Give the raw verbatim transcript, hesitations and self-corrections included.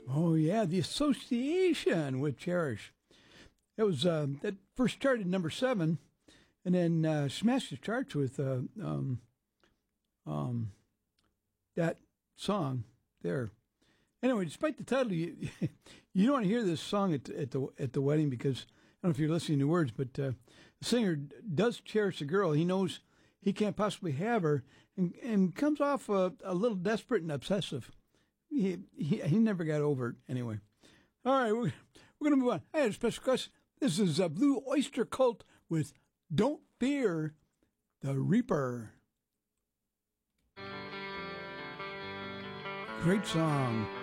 Oh, yeah, The Association with Cherish. It was, uh, that first started number seven, and then uh, smashed the charts with uh, um, um, that song there. Anyway, despite the title, you, you don't want to hear this song at, at the at the wedding because, I don't know if you're listening to words, but uh, the singer does cherish the girl. He knows he can't possibly have her, and, and comes off a, a little desperate and obsessive. He, he he never got over it anyway. All right, we're, we're going to move on. I had a special guest. This is a Blue Oyster Cult with Don't Fear the Reaper. Great song.